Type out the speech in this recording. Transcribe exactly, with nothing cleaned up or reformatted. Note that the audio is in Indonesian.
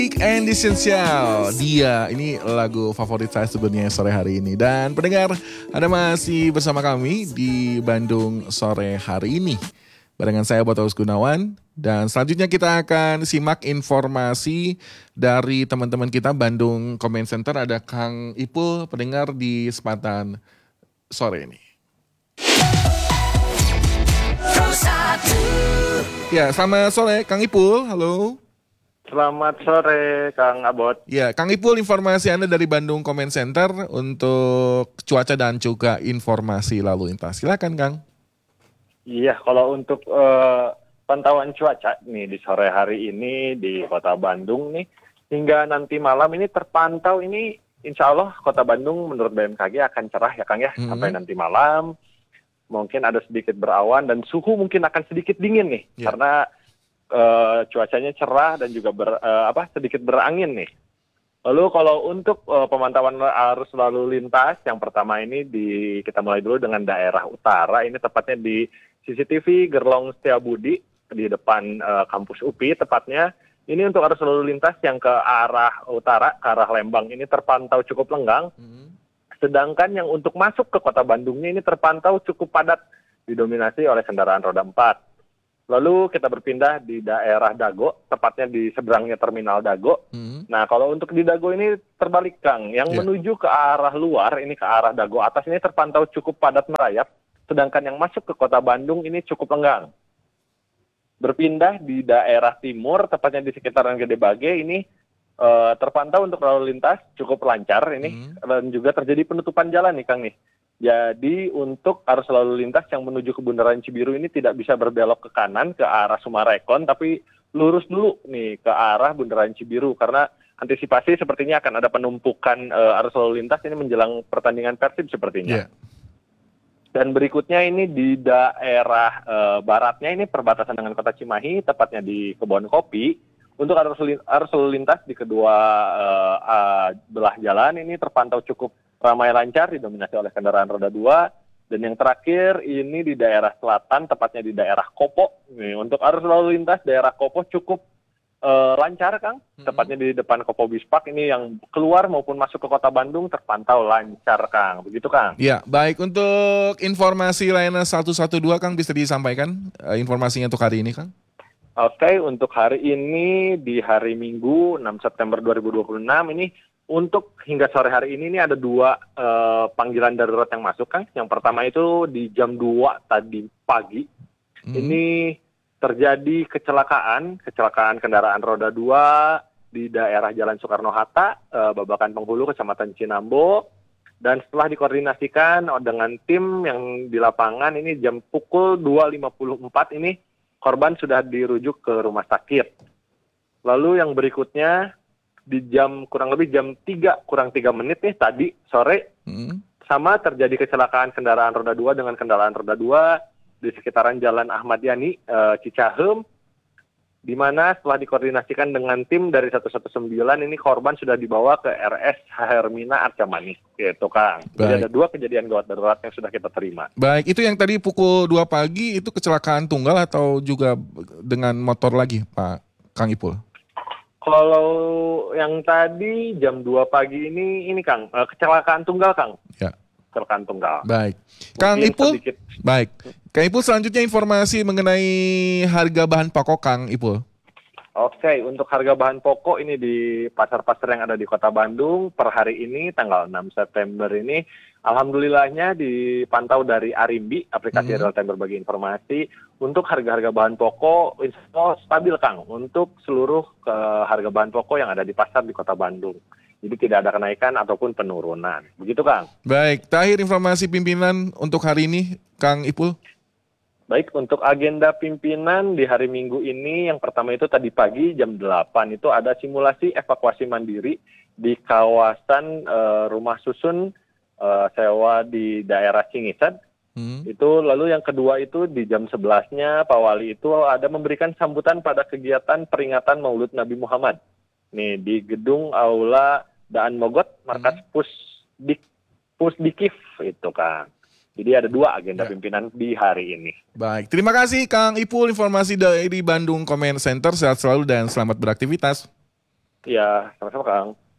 And Essential, dia ini lagu favorit saya sebenarnya sore hari ini. Dan pendengar, Anda masih bersama kami di Bandung sore hari ini barengan saya Botaus Gunawan. Dan selanjutnya kita akan simak informasi dari teman-teman kita Bandung Comment Center. Ada Kang Ipul, pendengar di kesempatan sore ini. Ya, selamat sore Kang Ipul, halo. Selamat sore, Kang Abot. Ya, Kang Ipul, informasi Anda dari Bandung Comment Center untuk cuaca dan juga informasi lalu lintas. Silakan, Kang. Iya, kalau untuk uh, pantauan cuaca nih di sore hari ini di Kota Bandung nih, hingga nanti malam ini terpantau ini, insya Allah Kota Bandung menurut B M K G akan cerah ya, Kang ya, hmm. sampai nanti malam. Mungkin ada sedikit berawan dan suhu mungkin akan sedikit dingin nih, ya. Karena Uh, cuacanya cerah dan juga ber, uh, apa sedikit berangin nih. Lalu kalau untuk uh, pemantauan arus lalu lintas, yang pertama ini di kita mulai dulu dengan daerah utara. Ini tepatnya di C C T V Gerlong Setiabudi di depan uh, kampus U P I tepatnya. Ini untuk arus lalu lintas yang ke arah utara, ke arah Lembang ini terpantau cukup lenggang. Hmm. Sedangkan yang untuk masuk ke Kota Bandungnya ini terpantau cukup padat, didominasi oleh kendaraan roda empat. Lalu kita berpindah di daerah Dago, tepatnya di seberangnya Terminal Dago. Hmm. Nah, kalau untuk di Dago ini terbalik, Kang. Yang yeah. menuju ke arah luar, ini ke arah Dago atas, ini terpantau cukup padat merayap. Sedangkan yang masuk ke Kota Bandung ini cukup lenggang. Berpindah di daerah timur, tepatnya di sekitaran Gede Bage, ini uh, terpantau untuk lalu lintas cukup lancar ini. Hmm. Dan juga terjadi penutupan jalan nih, Kang nih. Jadi untuk arus lalu lintas yang menuju ke Bundaran Cibiru ini tidak bisa berbelok ke kanan ke arah Sumarekon, tapi lurus dulu nih ke arah Bundaran Cibiru karena antisipasi sepertinya akan ada penumpukan uh, arus lalu lintas ini menjelang pertandingan Persib sepertinya. Yeah. Dan berikutnya ini di daerah uh, baratnya ini perbatasan dengan Kota Cimahi, tepatnya di Kebon Kopi. Untuk arus, arus lalu lintas di kedua uh, uh, belah jalan ini terpantau cukup ramai lancar, didominasi oleh kendaraan roda dua. Dan yang terakhir ini di daerah selatan, tepatnya di daerah Kopo. Nih, untuk arus lalu lintas daerah Kopo cukup uh, lancar, Kang. Mm-hmm. Tepatnya di depan Kopo Bispak ini yang keluar maupun masuk ke Kota Bandung terpantau lancar, Kang. Begitu, Kang? Ya, baik. Untuk informasi layanan seratus dua belas, Kang, bisa disampaikan uh, informasinya untuk hari ini, Kang? Oke, okay, untuk hari ini di hari Minggu enam September dua ribu dua puluh enam ini untuk hingga sore hari ini, ini ada dua uh, panggilan darurat yang masuk, Kang. Yang pertama itu di jam dua tadi pagi. Hmm. Ini terjadi kecelakaan, kecelakaan kendaraan roda dua di daerah Jalan Soekarno-Hatta, uh, Babakan Penghulu, Kecamatan Cinambo. Dan setelah dikoordinasikan dengan tim yang di lapangan, ini jam pukul dua lima puluh empat ini korban sudah dirujuk ke rumah sakit. Lalu yang berikutnya di jam kurang lebih jam tiga kurang tiga menit nih tadi sore hmm. sama terjadi kecelakaan kendaraan roda dua dengan kendaraan roda dua di sekitaran Jalan Ahmad Yani e, Cicahem, di mana setelah dikoordinasikan dengan tim dari seratus sembilan belas ini korban sudah dibawa ke R S Hermina Arca Manis gitu, Kang. Jadi ada dua kejadian gawat darurat yang sudah kita terima. Baik, itu yang tadi pukul dua pagi itu kecelakaan tunggal atau juga dengan motor lagi, Pak Kang Ipul? Kalau yang tadi jam dua pagi ini, ini Kang, uh, kecelakaan tunggal, Kang. Ya. Kecelakaan tunggal. Baik. Kang Ipul, sedikit. Baik. Kang Ipul, selanjutnya informasi mengenai harga bahan pokok, Kang Ipul. Oke, untuk harga bahan pokok ini di pasar-pasar yang ada di Kota Bandung per hari ini, tanggal enam September ini, alhamdulillahnya dipantau dari Arimbi, aplikasi hmm. real time berbagi informasi. Untuk harga-harga bahan pokok, insya Allah stabil, Kang, untuk seluruh ke harga bahan pokok yang ada di pasar di Kota Bandung. Jadi tidak ada kenaikan ataupun penurunan. Begitu, Kang. Baik, terakhir informasi pimpinan untuk hari ini, Kang Ipul. Baik, untuk agenda pimpinan di hari Minggu ini, yang pertama itu tadi pagi jam delapan itu ada simulasi evakuasi mandiri di kawasan uh, rumah susun uh, sewa di daerah Cingisat. Hmm. Itu lalu yang kedua itu di jam sebelasnya Pak Wali itu ada memberikan sambutan pada kegiatan peringatan Maulid Nabi Muhammad. Nih di gedung Aula Daan Mogot, markas hmm. Pusdik Pusdikif itu, Kang. Jadi ada dua agenda ya. Pimpinan di hari ini. Baik, terima kasih Kang Ipul informasi dari Bandung Comment Center. Sehat selalu dan selamat beraktivitas. Iya, sama-sama Kang.